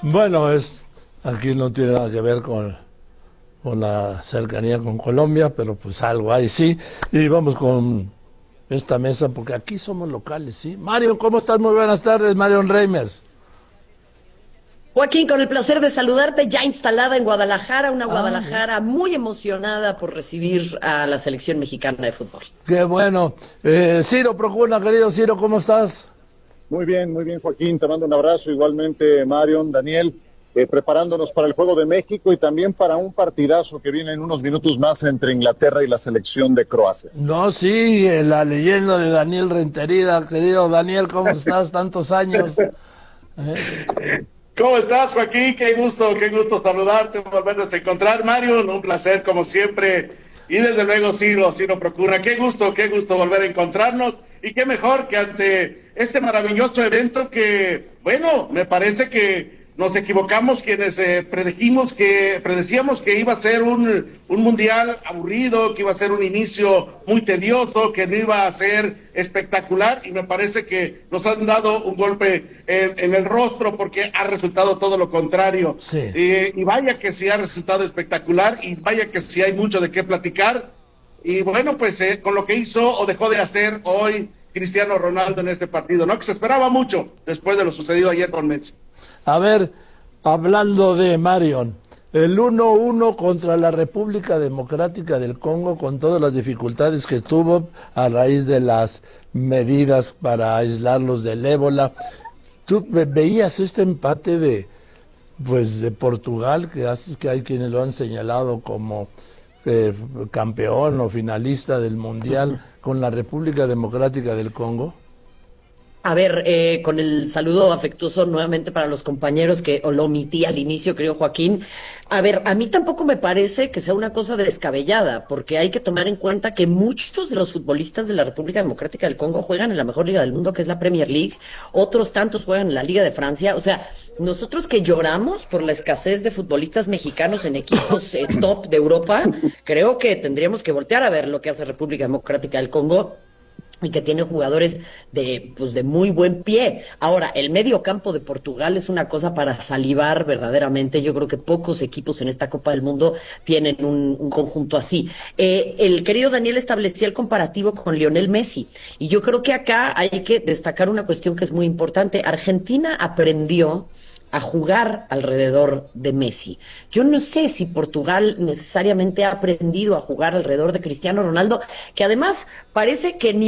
Bueno, aquí no tiene nada que ver con la cercanía con Colombia, pero pues algo hay, sí. Y vamos con esta mesa, porque aquí somos locales, ¿sí? Mario, ¿cómo estás? Muy buenas tardes, Marion Reimers. Joaquín, con el placer de saludarte, ya instalada en Guadalajara, una Bien. Guadalajara muy emocionada por recibir a la selección mexicana de fútbol. Qué bueno. Ciro Procuna, querido Ciro, ¿cómo estás? Muy bien, Joaquín. Te mando un abrazo. Igualmente, Marion, Daniel, preparándonos para el Juego de México y también para un partidazo que viene en unos minutos más entre Inglaterra y la selección de Croacia. No, sí, la leyenda de Daniel Renterida, querido Daniel, ¿cómo estás? Tantos años. ¿Eh? ¿Cómo estás, Joaquín? Qué gusto saludarte, volvernos a encontrar. Mario, un placer como siempre. Y desde luego, Ciro Procura. Qué gusto volver a encontrarnos. Y qué mejor que ante este maravilloso evento que, bueno, me parece que nos equivocamos quienes predecíamos que iba a ser un mundial aburrido, que iba a ser un inicio muy tedioso, que no iba a ser espectacular, y me parece que nos han dado un golpe en el rostro porque ha resultado todo lo contrario. Sí. Y vaya que sí ha resultado espectacular, y vaya que sí hay mucho de qué platicar. Y bueno, pues con lo que hizo o dejó de hacer hoy Cristiano Ronaldo en este partido, ¿no? Que se esperaba mucho después de lo sucedido ayer con Messi. A ver, hablando de Marion, el 1-1 contra la República Democrática del Congo, con todas las dificultades que tuvo a raíz de las medidas para aislarlos del ébola. ¿Tú veías este empate de Portugal, que hay quienes lo han señalado como eh, campeón o finalista del Mundial, con la República Democrática del Congo? A ver, con el saludo afectuoso nuevamente para los compañeros que o lo omití al inicio, querido Joaquín. A ver, a mí tampoco me parece que sea una cosa descabellada, porque hay que tomar en cuenta que muchos de los futbolistas de la República Democrática del Congo juegan en la mejor liga del mundo, que es la Premier League. Otros tantos juegan en la Liga de Francia. O sea, nosotros que lloramos por la escasez de futbolistas mexicanos en equipos top de Europa, creo que tendríamos que voltear a ver lo que hace República Democrática del Congo y que tiene jugadores de muy buen pie. Ahora, el medio campo de Portugal es una cosa para salivar verdaderamente. Yo creo que pocos equipos en esta Copa del Mundo tienen un conjunto así. El querido Daniel establecía el comparativo con Lionel Messi, y yo creo que acá hay que destacar una cuestión que es muy importante. Argentina aprendió a jugar alrededor de Messi. Yo no sé si Portugal necesariamente ha aprendido a jugar alrededor de Cristiano Ronaldo, que además parece que ni